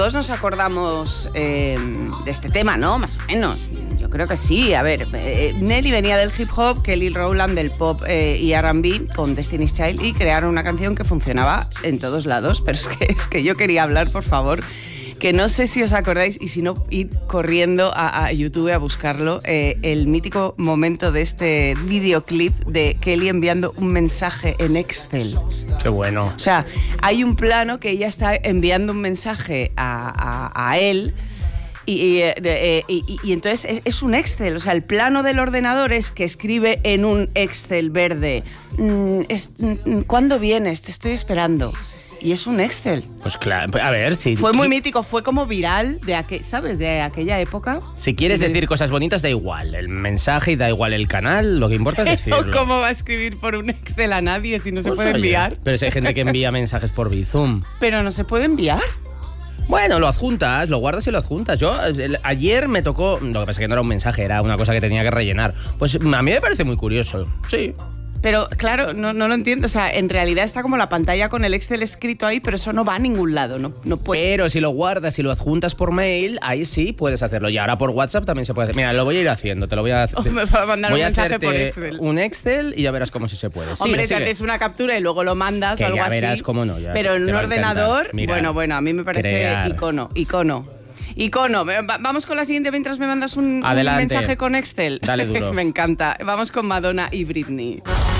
Todos nos acordamos de este tema, ¿no? Más o menos. Yo creo que sí. A ver, Nelly venía del hip hop, Kelly Rowland del pop y R&B con Destiny's Child y crearon una canción que funcionaba en todos lados. Pero es que yo quería hablar, por favor, que no sé si os acordáis, y si no, ir corriendo a YouTube a buscarlo, el mítico momento de este videoclip de Kelly enviando un mensaje en Excel. Qué bueno. O sea, hay un plano que ella está enviando un mensaje a él y entonces es un Excel. O sea, el plano del ordenador es que escribe en un Excel verde. ¿Cuándo vienes? Te estoy esperando. Y es un Excel. Pues claro, a ver, si... Fue muy mítico, fue como viral, ¿sabes? De aquella época. Si quieres decir cosas bonitas, da igual. El mensaje y da igual el canal, lo que importa es decirlo. ¿Cómo va a escribir por un Excel a nadie si no se puede enviar? Pero si hay gente que envía mensajes por Bizum. ¿Pero no se puede enviar? Bueno, lo adjuntas, lo guardas y lo adjuntas. Yo ayer me tocó... Lo que pasa es que no era un mensaje, era una cosa que tenía que rellenar. Pues a mí me parece muy curioso, sí. Pero claro, no lo entiendo. O sea, en realidad está como la pantalla con el Excel escrito ahí, pero eso no va a ningún lado. No puede. Pero si lo guardas y lo adjuntas por mail, ahí sí puedes hacerlo. Y ahora por WhatsApp también se puede hacer. Mira, lo voy a ir haciendo, te lo voy a hacer. Me va a mandar voy un mensaje hacerte por Excel. Un Excel y ya verás cómo sí se puede. Hombre, sigue. te haces una captura y luego lo mandas que o algo ya así. Verás cómo no. Ya pero en un ordenador, Mira, bueno, a mí me parece icono. Vamos con la siguiente mientras me mandas un mensaje con Excel. Dale duro. Me encanta. Vamos con Madonna y Britney.